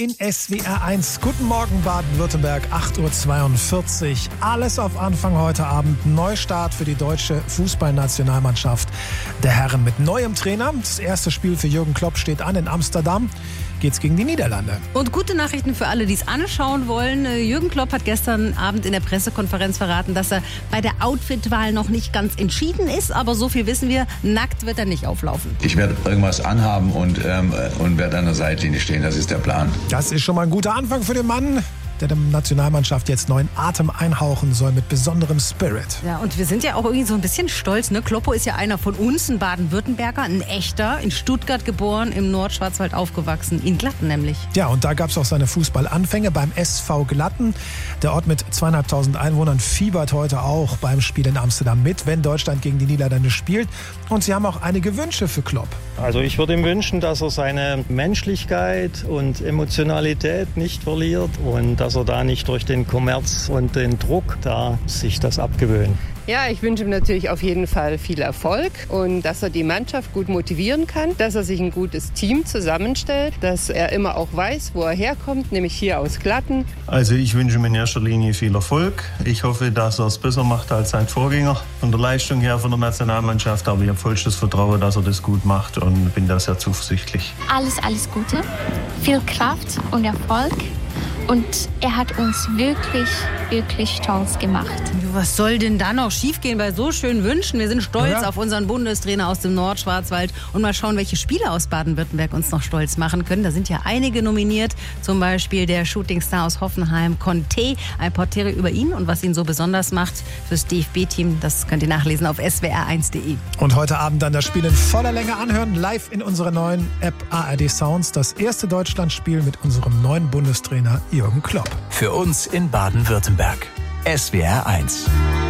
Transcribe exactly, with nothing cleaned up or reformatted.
in S W R eins. Guten Morgen Baden-Württemberg, acht Uhr zweiundvierzig. Alles auf Anfang heute Abend. Neustart für die deutsche Fußballnationalmannschaft der Herren mit neuem Trainer. Das erste Spiel für Jürgen Klopp steht an in Amsterdam. Geht's gegen die Niederlande. Und gute Nachrichten für alle, die es anschauen wollen. Jürgen Klopp hat gestern Abend in der Pressekonferenz verraten, dass er bei der Outfitwahl noch nicht ganz entschieden ist. Aber so viel wissen wir, nackt wird er nicht auflaufen. Ich werde irgendwas anhaben und, ähm, und werde an der Seitlinie stehen. Das ist der Plan. Das ist schon mal ein guter Anfang für den Mann, der der Nationalmannschaft jetzt neuen Atem einhauchen soll mit besonderem Spirit. Ja, und wir sind ja auch irgendwie so ein bisschen stolz, ne? Kloppo ist ja einer von uns, ein Baden-Württemberger, ein echter, in Stuttgart geboren, im Nordschwarzwald aufgewachsen, in Glatten nämlich. Ja, und da gab es auch seine Fußballanfänge beim S V Glatten. Der Ort mit zweieinhalbtausend Einwohnern fiebert heute auch beim Spiel in Amsterdam mit, wenn Deutschland gegen die Niederlande spielt. Und sie haben auch einige Wünsche für Klopp. Also ich würde ihm wünschen, dass er seine Menschlichkeit und Emotionalität nicht verliert und dass er da nicht durch den Kommerz und den Druck da sich das abgewöhnt. Ja, ich wünsche ihm natürlich auf jeden Fall viel Erfolg und dass er die Mannschaft gut motivieren kann, dass er sich ein gutes Team zusammenstellt, dass er immer auch weiß, wo er herkommt, nämlich hier aus Glatten. Also ich wünsche ihm in erster Linie viel Erfolg. Ich hoffe, dass er es besser macht als sein Vorgänger von der Leistung her von der Nationalmannschaft, aber ich habe vollstes Vertrauen, dass er das gut macht und bin da sehr zuversichtlich. Alles, alles Gute, viel Kraft und Erfolg. Und er hat uns wirklich, wirklich stolz gemacht. Was soll denn da noch schiefgehen bei so schönen Wünschen? Wir sind stolz ja. auf unseren Bundestrainer aus dem Nordschwarzwald. Und mal schauen, welche Spieler aus Baden-Württemberg uns noch stolz machen können. Da sind ja einige nominiert. Zum Beispiel der Shootingstar aus Hoffenheim, Conte. Ein Porträt über ihn und was ihn so besonders macht fürs D F B-Team. Das könnt ihr nachlesen auf S W R eins punkt de. Und heute Abend dann das Spiel in voller Länge anhören. Live in unserer neuen App A R D Sounds. Das erste Deutschlandspiel mit unserem neuen Bundestrainer Jürgen Klopp. Für uns in Baden-Württemberg. S W R eins.